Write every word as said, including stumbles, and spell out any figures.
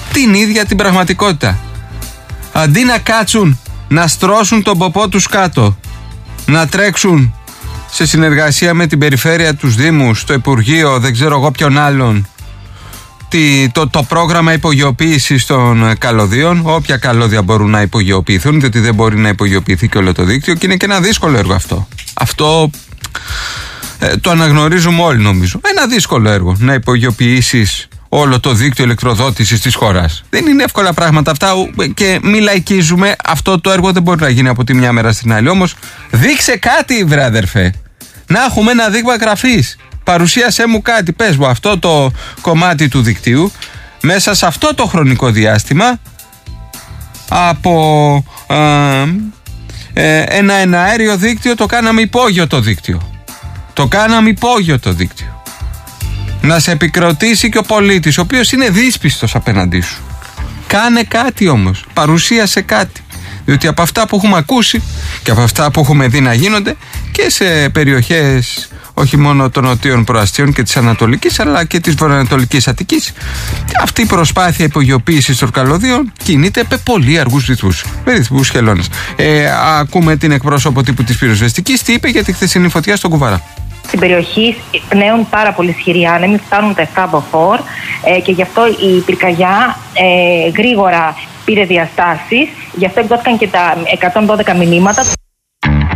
την ίδια την πραγματικότητα. Αντί να κάτσουν, να στρώσουν τον ποπό τους κάτω, να τρέξουν σε συνεργασία με την περιφέρεια, τους δήμους, το Υπουργείο, δεν ξέρω εγώ ποιον άλλον, το, το πρόγραμμα υπογειοποίησης των καλωδίων, όποια καλώδια μπορούν να υπογειοποιηθούν, διότι δεν μπορεί να υπογειοποιηθεί και όλο το δίκτυο και είναι και ένα δύσκολο έργο αυτό. Αυτό ε, το αναγνωρίζουμε όλοι νομίζω. Ένα δύσκολο έργο να υπογειοποιήσεις όλο το δίκτυο ηλεκτροδότησης της χώρας. Δεν είναι εύκολα πράγματα αυτά και μη λαϊκίζουμε. Αυτό το έργο δεν μπορεί να γίνει από τη μια μέρα στην άλλη. Όμως δείξε κάτι, βρε αδερφέ. Να έχουμε ένα δείγμα γραφής. Παρουσίασέ μου κάτι. Πες μου αυτό το κομμάτι του δικτύου μέσα σε αυτό το χρονικό διάστημα από ε, ε, ένα εναέριο δίκτυο το κάναμε υπόγειο το δίκτυο. Το κάναμε υπόγειο το δίκτυο. Να σε επικροτήσει και ο πολίτης, ο οποίος είναι δύσπιστος απέναντί σου. Κάνε κάτι όμως, παρουσίασε κάτι. Διότι από αυτά που έχουμε ακούσει και από αυτά που έχουμε δει να γίνονται και σε περιοχές όχι μόνο των νοτίων προαστίων και της Ανατολικής αλλά και της Βορειοανατολικής Αττικής, αυτή η προσπάθεια υπογειοποίησης των καλωδίων κινείται με πολύ αργούς ρυθμούς. Με ρυθμούς χελώνες. Ε, ακούμε την εκπρόσωπο τύπου της πυροσβεστικής τι είπε για τη χθεσινή φωτιά στον Κουβαρά. Στην περιοχή πνέουν πάρα πολύ ισχυροί άνεμοι, φτάνουν τα επτά μποφόρ ε, και γι' αυτό η πυρκαγιά ε, γρήγορα πήρε διαστάσεις. Γι' αυτό εκδόθηκαν και τα εκατόν δώδεκα μηνύματα.